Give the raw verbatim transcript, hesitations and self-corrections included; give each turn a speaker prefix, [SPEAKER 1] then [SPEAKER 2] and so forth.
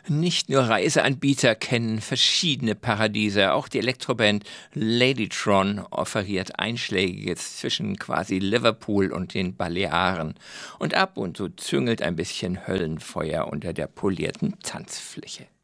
[SPEAKER 1] Nicht nur Reiseanbieter kennen verschiedene Paradiese, auch die Elektroband Ladytron offeriert Einschlägiges zwischen quasi Liverpool und den Balearen. Und ab und zu züngelt ein bisschen Höllenfeuer unter der polierten Tanzfläche.